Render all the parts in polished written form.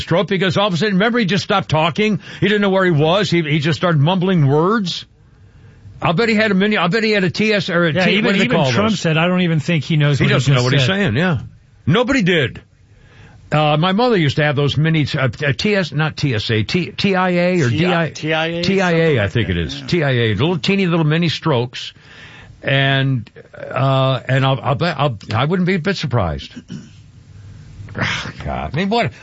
stroke because all of a sudden, remember, he just stopped talking. He didn't know where he was. He just started mumbling words. I'll bet he had a TS or a T. Even Trump said, I don't even think he knows what he just said. He doesn't know what he's saying, yeah. Nobody did. My mother used to have those mini, not TSA, TIA or TIA, I think it is. Yeah. TIA, teeny little mini strokes. And I'll bet, I wouldn't be a bit surprised. Oh, God. I mean, what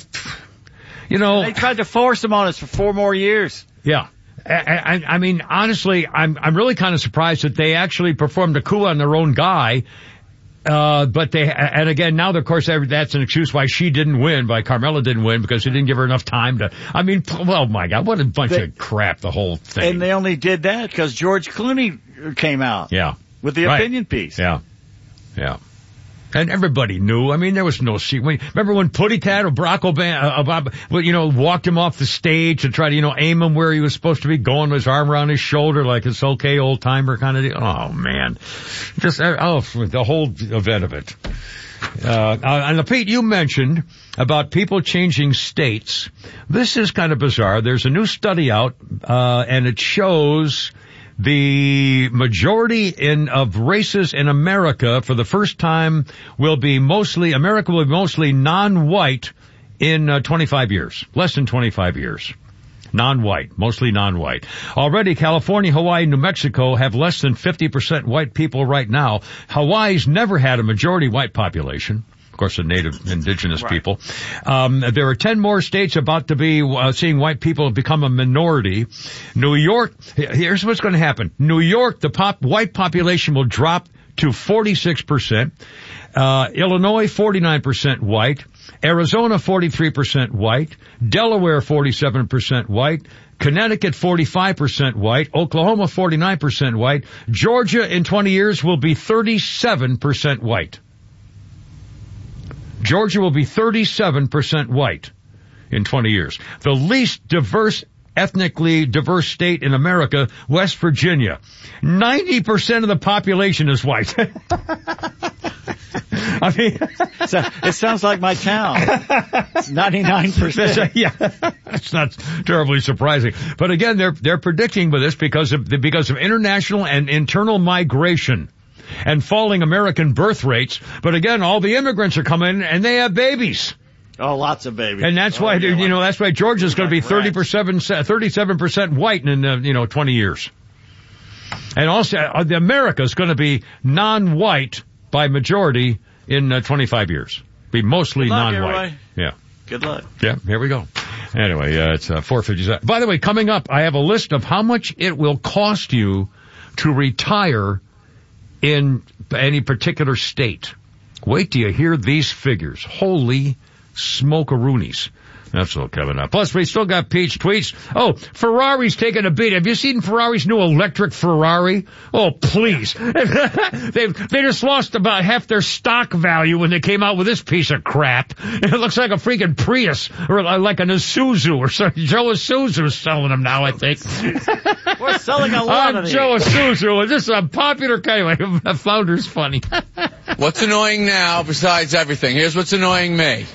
They tried to force him on us for 4 more years. Yeah. I mean, honestly, I'm really kind of surprised that they actually performed a coup on their own guy. But and again, now, of course, that's an excuse why she didn't win, why Carmella didn't win, because he didn't give her enough time to, I mean, oh my God, what a bunch of crap, the whole thing. And they only did that because George Clooney came out. Yeah. With the opinion piece. Yeah. Yeah. And everybody knew. I mean, there was no secret. Remember when Putty-Tat or Barack Obama, walked him off the stage to try to, aim him where he was supposed to be going with his arm around his shoulder like it's okay, old timer kind of deal. Oh, man. Just, the whole event of it. And Pete, you mentioned about people changing states. This is kind of bizarre. There's a new study out, and it shows the majority of races in America for the first time will be mostly non-white in 25 years. Less than 25 years. Non-white. Mostly non-white. Already California, Hawaii, New Mexico have less than 50% white people right now. Hawaii's never had a majority white population. Of course, the native indigenous people. There are 10 more states about to be seeing white people become a minority. New York, here's what's going to happen. New York, the white population will drop to 46%. Illinois, 49% white. Arizona, 43% white. Delaware, 47% white. Connecticut, 45% white. Oklahoma, 49% white. Georgia, in 20 years, will be 37% white. Georgia will be 37% white in 20 years. The least ethnically diverse state in America, West Virginia. 90% of the population is white. I mean, it sounds like my town. It's 99%. Yeah, it's not terribly surprising. But again, they're predicting with this because of international and internal migration and falling American birth rates. But again, all the immigrants are coming and they have babies. Oh, lots of babies. And that's why, that's why Georgia's going to be 37% white in, 20 years. And also, America's going to be non-white by majority in 25 years. Be mostly non-white. Everybody. Yeah. Good luck. Yeah, here we go. Anyway, it's 4:57. By the way, coming up, I have a list of how much it will cost you to retire in any particular state. Wait till you hear these figures. Holy smoke-a-roonies. That's all coming up. Plus, we still got Peach tweets. Oh, Ferrari's taking a beat. Have you seen Ferrari's new electric Ferrari? Oh, please. They just lost about half their stock value when they came out with this piece of crap. It looks like a freaking Prius or like an Isuzu or something. Joe Isuzu's selling them now, I think. We're selling a lot of these. Joe Isuzu. This is a popular anyway. The founder's funny. What's annoying now besides everything? Here's what's annoying me.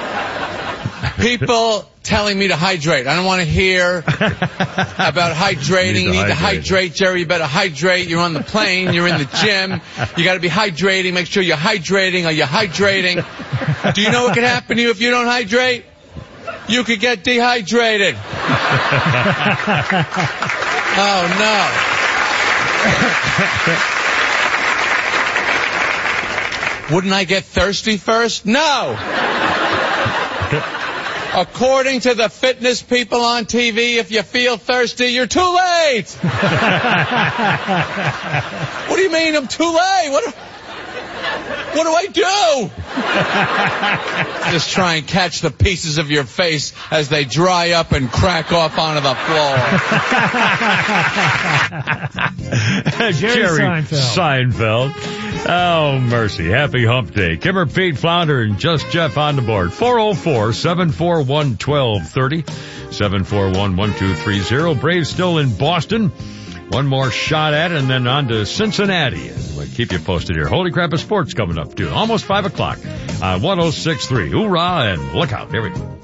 People telling me to hydrate. I don't want to hear about hydrating. You need to hydrate, Jerry. You better hydrate. You're on the plane. You're in the gym. You got to be hydrating. Make sure you're hydrating. Are you hydrating? Do you know what could happen to you if you don't hydrate? You could get dehydrated. Oh, no. Wouldn't I get thirsty first? No. According to the fitness people on TV, if you feel thirsty, you're too late. What do you mean I'm too late? What do I do? Just try and catch the pieces of your face as they dry up and crack off onto the floor. Jerry Seinfeld. Oh, mercy. Happy hump day. Kimmer, Pete, Flounder, and Just Jeff on the board. 404-741-1230. 741-1230. Braves still in Boston. One more shot at it, and then on to Cincinnati. We'll keep you posted here. Holy crap of sports coming up, too. Almost 5 o'clock on 106.3. Hoorah, and look out. Here we go.